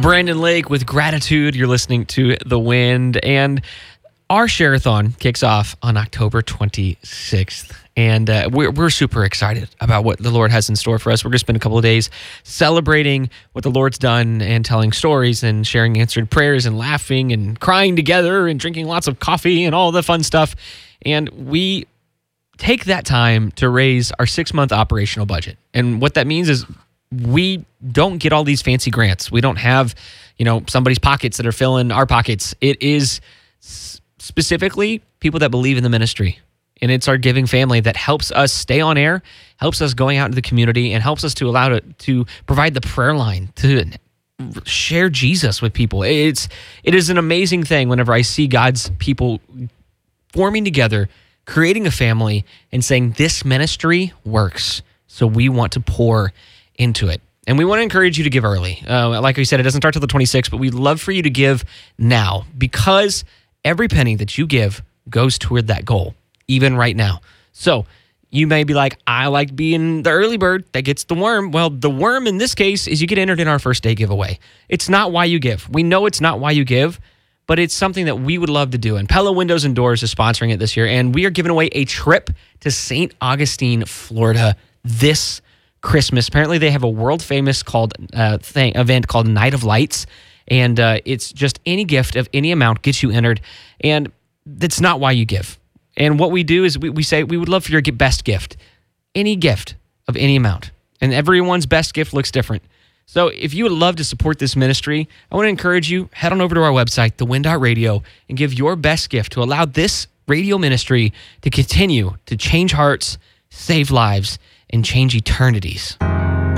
Brandon Lake with Gratitude. You're listening to The Wind, and our Share-a-thon kicks off on October 26th, and we're super excited about what the Lord has in store for us. We're going to spend a couple of days celebrating what the Lord's done and telling stories and sharing answered prayers and laughing and crying together and drinking lots of coffee and all the fun stuff. And we take that time to raise our 6-month operational budget. And what that means is we don't get all these fancy grants. We don't have, somebody's pockets that are filling our pockets. It is specifically people that believe in the ministry. And it's our giving family that helps us stay on air, helps us going out into the community, and helps us to provide the prayer line to share Jesus with people. It is an amazing thing whenever I see God's people forming together, creating a family, and saying this ministry works. So we want to pour into it. And we want to encourage you to give early. Like we said, it doesn't start till the 26th, but we'd love for you to give now, because every penny that you give goes toward that goal, even right now. So you may be like, I like being the early bird that gets the worm. Well, the worm in this case is you get entered in our first day giveaway. It's not why you give. We know it's not why you give, but it's something that we would love to do. And Pella Windows and Doors is sponsoring it this year, and we are giving away a trip to St. Augustine, Florida this Christmas. Apparently, they have a world-famous event called Night of Lights, and it's just any gift of any amount gets you entered, and that's not why you give. And what we do is we say we would love for your best gift, any gift of any amount, and everyone's best gift looks different. So if you would love to support this ministry, I want to encourage you, head on over to our website, thewind.radio, and give your best gift to allow this radio ministry to continue to change hearts, save lives, and change eternities.